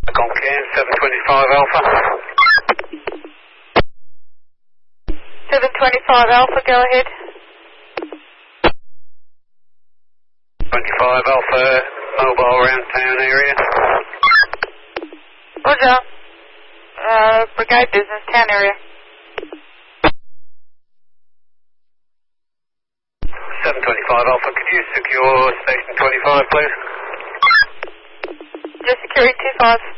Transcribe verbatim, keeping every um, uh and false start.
Concan, seven twenty-five Alpha. seven twenty-five Alpha, go ahead. twenty-five Alpha, mobile around town area. Roger. Uh, brigade business, town area. seven twenty-five Alpha, could you secure station twenty-five, please? Just security two five.